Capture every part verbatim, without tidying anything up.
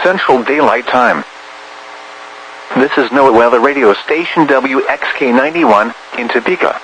Central Daylight Time. This is NOAA Weather Radio Station W X K ninety-one in Topeka.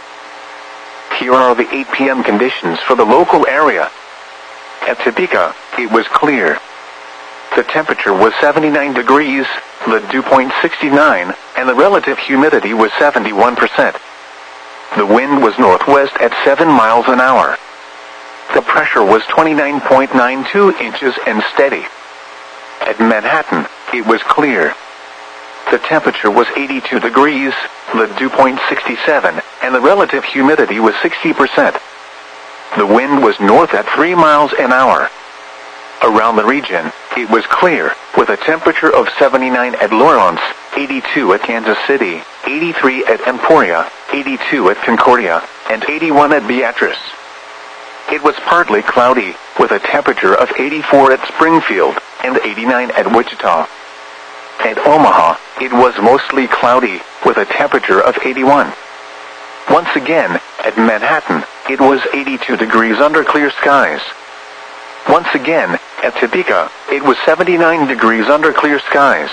Here are the eight p m conditions for the local area. At Topeka, it was clear. The temperature was seventy-nine degrees, the dew point sixty-nine, and the relative humidity was seventy-one percent. The wind was northwest at seven miles an hour. The pressure was twenty-nine point nine two inches and steady. At Manhattan, it was clear. The temperature was eighty-two degrees, the dew point sixty-seven, and the relative humidity was sixty percent. The wind was north at three miles an hour. Around the region, it was clear, with a temperature of seventy-nine at Lawrence, eighty-two at Kansas City, eighty-three at Emporia, eighty-two at Concordia, and eighty-one at Beatrice. It was partly cloudy, with a temperature of eighty-four at Springfield, and eighty-nine at Wichita. At Omaha, it was mostly cloudy, with a temperature of eighty-one. Once again, at Manhattan, it was eighty-two degrees under clear skies. Once again, at Topeka, it was seventy-nine degrees under clear skies.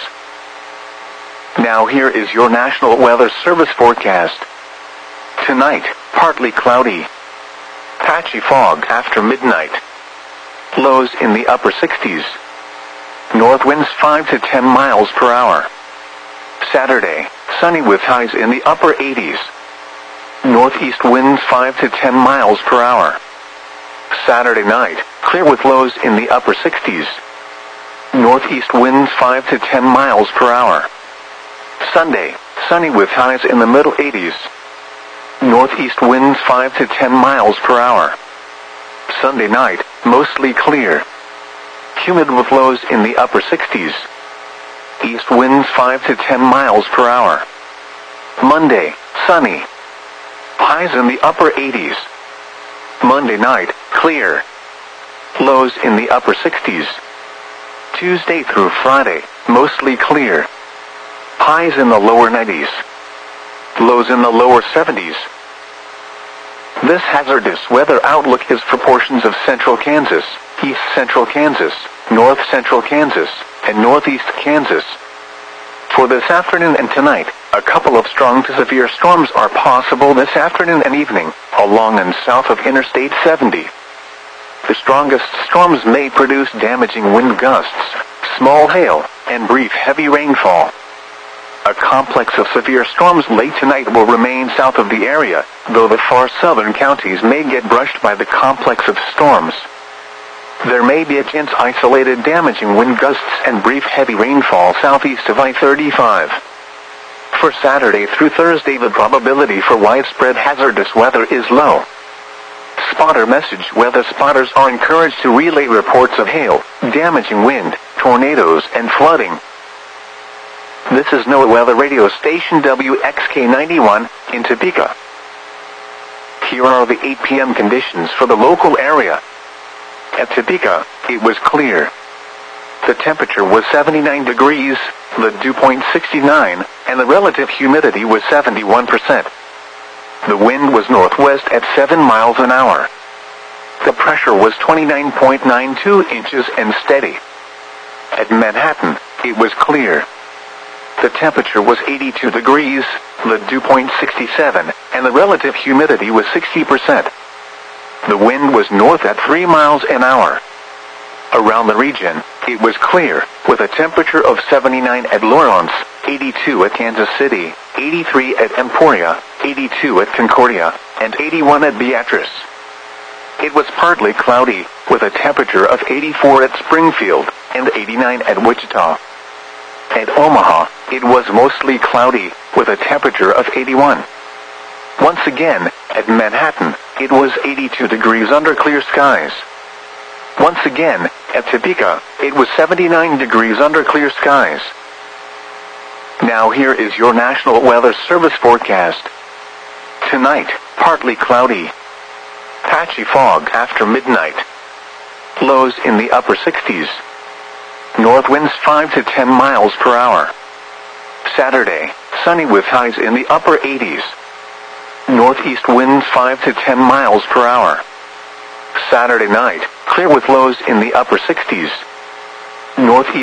Now here is your National Weather Service forecast. Tonight, partly cloudy. Patchy fog after midnight. Lows in the upper sixties. North winds five to ten miles per hour. Saturday, sunny with highs in the upper eighties. Northeast winds five to ten miles per hour. Saturday night, clear with lows in the upper sixties. Northeast winds five to ten miles per hour. Sunday, sunny with highs in the middle eighties. Northeast winds five to ten miles per hour. Sunday night, mostly clear. Humid with lows in the upper sixties. East winds five to ten miles per hour. Monday, sunny. Highs in the upper eighties. Monday night, clear. Lows in the upper sixties. Tuesday through Friday, mostly clear. Highs in the lower nineties. Lows in the lower seventies. This hazardous weather outlook is for portions of central Kansas, east central Kansas, north central Kansas, and northeast Kansas. For this afternoon and tonight, a couple of strong to severe storms are possible this afternoon and evening, along and south of Interstate seventy. The strongest storms may produce damaging wind gusts, small hail, and brief heavy rainfall. A complex of severe storms late tonight will remain south of the area, though the far southern counties may get brushed by the complex of storms. There may be a chance isolated damaging wind gusts and brief heavy rainfall southeast of I thirty-five. For Saturday through Thursday, the probability for widespread hazardous weather is low. Spotter message weather spotters are encouraged to relay reports of hail, damaging wind, tornadoes, and flooding. This is NOAA Weather Radio Station W X K ninety-one in Topeka. Here are the eight p m conditions for the local area. At Topeka, it was clear. The temperature was seventy-nine degrees, the dew point sixty-nine, and the relative humidity was seventy-one percent. The wind was northwest at seven miles an hour. The pressure was twenty-nine point nine two inches and steady. At Manhattan, it was clear. The temperature was eighty-two degrees, the dew point sixty-seven, and the relative humidity was sixty percent. The wind was north at three miles an hour. Around the region, it was clear, with a temperature of seventy-nine at Lawrence, eighty-two at Kansas City, eighty-three at Emporia, eighty-two at Concordia, and eighty-one at Beatrice. It was partly cloudy, with a temperature of eighty-four at Springfield, and eighty-nine at Wichita. At Omaha, it was mostly cloudy, with a temperature of eighty-one. Once again, at Manhattan, it was eighty-two degrees under clear skies. Once again, at Topeka, it was seventy-nine degrees under clear skies. Now here is your National Weather Service forecast. Tonight, partly cloudy. Patchy fog after midnight. Lows in the upper sixties. North winds five to ten miles per hour. Saturday, sunny with highs in the upper eighties. Northeast winds five to ten miles per hour. Saturday night, clear with lows in the upper sixties. Northeast